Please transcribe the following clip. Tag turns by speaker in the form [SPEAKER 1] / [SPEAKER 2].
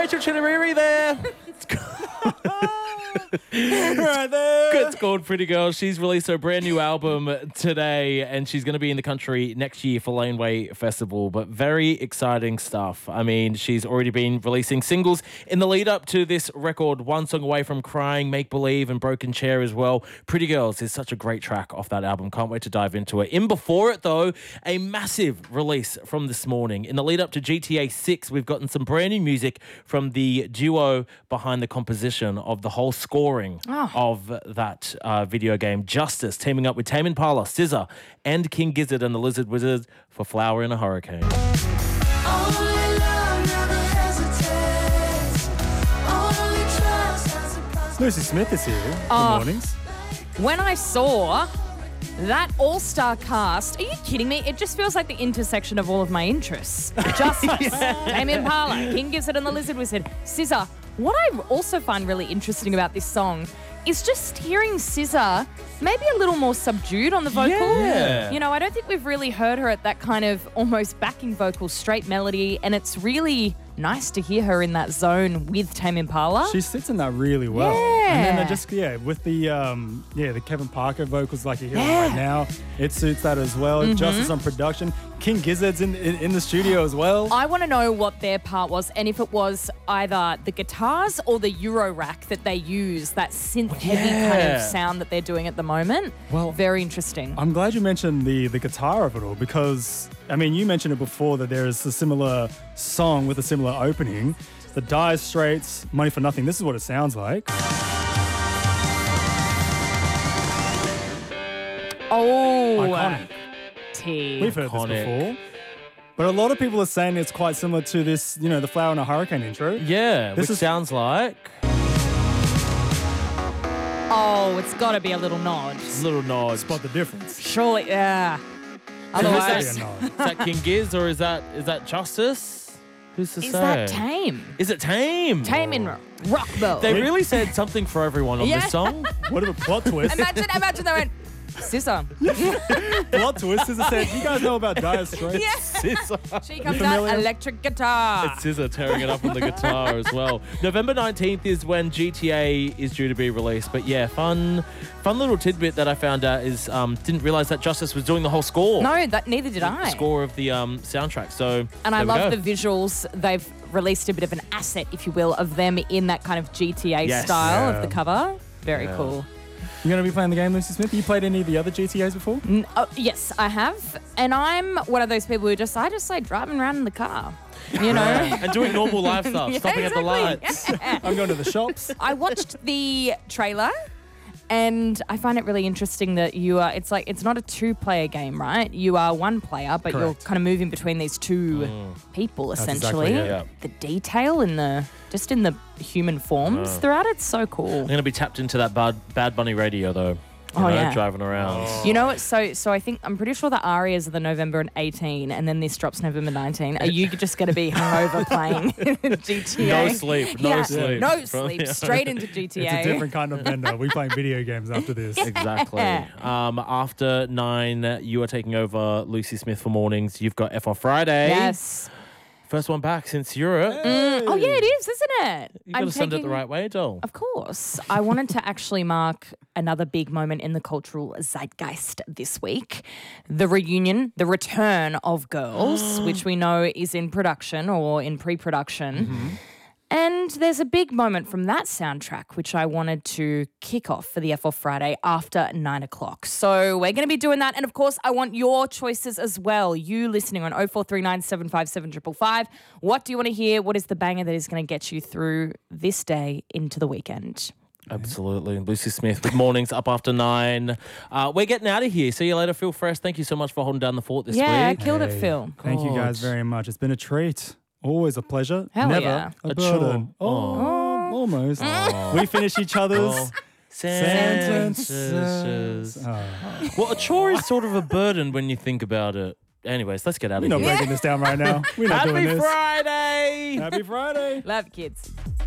[SPEAKER 1] Rachel Chitteriri there.
[SPEAKER 2] Right there.
[SPEAKER 1] It's called Pretty Girl. She's released her brand new album today, and she's going to be in the country next year for Laneway Festival. But very exciting stuff. I mean, she's already been releasing singles in the lead up to this record. One song away from Crying, Make Believe, and Broken Chair as well. Pretty Girls is such a great track off that album. Can't wait to dive into it. In before it, though, a massive release from this morning. In the lead up to GTA 6, we've gotten some brand new music from the duo behind the composition of the whole scoring of that video game, Justice, teaming up with Tame Impala, SZA, and King Gizzard and the Lizard Wizard for Flower in a Hurricane.
[SPEAKER 2] Lucy Smith is here. Good mornings.
[SPEAKER 3] When I saw that all-star cast, are you kidding me? It just feels like the intersection of all of my interests. Justice, Tame Impala, King Gizzard and the Lizard Wizard, SZA. What I also find really interesting about this song is just hearing SZA maybe a little more subdued on the vocal.
[SPEAKER 1] Yeah.
[SPEAKER 3] You know, I don't think we've really heard her at that kind of almost backing vocal, straight melody, and it's really nice to hear her in that zone with Tame Impala.
[SPEAKER 2] She sits in that really well.
[SPEAKER 3] Yeah.
[SPEAKER 2] And then with the Kevin Parker vocals like you're hearing right now, it suits that as well. Justice on production. King Gizzard's in the studio as well.
[SPEAKER 3] I want to know what their part was and if it was either the guitars or the Euro rack that they use, that synth-heavy kind of sound that they're doing at the moment.
[SPEAKER 2] Well,
[SPEAKER 3] very interesting.
[SPEAKER 2] I'm glad you mentioned the guitar of it all because, I mean, you mentioned it before that there is a similar song with a similar opening. The Dire Straits, Money for Nothing. This is what it sounds like.
[SPEAKER 3] Oh,
[SPEAKER 2] Iconic. We've heard this before. But a lot of people are saying it's quite similar to this, the Flower in a Hurricane intro.
[SPEAKER 1] Yeah, which sounds like...
[SPEAKER 3] Oh, it's got to be a little nod.
[SPEAKER 1] Little nod.
[SPEAKER 2] Spot the difference.
[SPEAKER 3] Surely, yeah.
[SPEAKER 2] Otherwise,
[SPEAKER 1] Is that King Giz or is that Justice? Who's to say?
[SPEAKER 3] Is that Tame?
[SPEAKER 1] Is it Tame?
[SPEAKER 3] Tame in Rockville.
[SPEAKER 1] They really said something for everyone on this song.
[SPEAKER 2] What a plot twist.
[SPEAKER 3] Imagine they went, SZA.
[SPEAKER 2] Plot twist. SZA said, you guys know about Dire Straits?
[SPEAKER 3] Yeah.
[SPEAKER 1] SZA.
[SPEAKER 3] She comes out, electric guitar.
[SPEAKER 1] It's SZA tearing it up on the guitar as well. November 19th is when GTA is due to be released. But yeah, fun little tidbit that I found out is didn't realise that Justice was doing the whole score.
[SPEAKER 3] No, neither did I.
[SPEAKER 1] Score of the soundtrack. So
[SPEAKER 3] and I love the visuals. They've released a bit of an asset, if you will, of them in that kind of GTA style of the cover. Very cool.
[SPEAKER 2] You're going to be playing the game, Lucy Smith? You played any of the other GTAs before?
[SPEAKER 3] Yes, I have. And I'm one of those people who I just like driving around in the car. You know?
[SPEAKER 1] And doing normal life stuff, stopping at the lights.
[SPEAKER 3] Yeah.
[SPEAKER 2] I'm going to the shops.
[SPEAKER 3] I watched the trailer and I find it really interesting that it's not a two-player game, right? You are one player, but you're kind of moving between these two people, essentially.
[SPEAKER 2] Exactly,
[SPEAKER 3] The detail in the human forms throughout it's so cool.
[SPEAKER 1] I'm going to be tapped into that Bad Bunny radio, though. Driving around.
[SPEAKER 3] You know, so I'm pretty sure the Arias are the November 18 and then this drops November 19. Are you just going to be hungover playing GTA?
[SPEAKER 1] No sleep.
[SPEAKER 3] Straight into GTA.
[SPEAKER 2] It's a different kind of vendor. We're playing video games after this.
[SPEAKER 1] Exactly. After 9, you are taking over Lucy Smith for mornings. You've got F on Friday.
[SPEAKER 3] Yes.
[SPEAKER 1] First one back since Europe.
[SPEAKER 3] Oh, yeah, it is, isn't it?
[SPEAKER 1] You got to send it the right way, doll.
[SPEAKER 3] Of course. I wanted to actually mark another big moment in the cultural zeitgeist this week. The reunion, the return of Girls, which we know is in production or in pre-production.
[SPEAKER 1] Mm-hmm.
[SPEAKER 3] And there's a big moment from that soundtrack, which I wanted to kick off for the F Friday after 9 o'clock. So we're going to be doing that. And of course, I want your choices as well. You listening on 0439 757 555. What do you want to hear? What is the banger that is going to get you through this day into the weekend?
[SPEAKER 1] Absolutely. Lucy Smith with mornings up after 9. We're getting out of here. See you later, Phil Fresh. Thank you so much for holding down the fort this week.
[SPEAKER 3] Yeah, killed it, Phil.
[SPEAKER 2] Thank you guys very much. It's been a treat. Always a pleasure.
[SPEAKER 3] Hell
[SPEAKER 2] Never
[SPEAKER 3] yeah.
[SPEAKER 2] a burden. Almost. We finish each other's sentences.
[SPEAKER 1] Well, a chore is sort of a burden when you think about it. Anyways, let's get out of here.
[SPEAKER 2] We're not breaking this down right now. We're not doing this.
[SPEAKER 1] Happy Friday!
[SPEAKER 2] Happy Friday.
[SPEAKER 3] Love kids.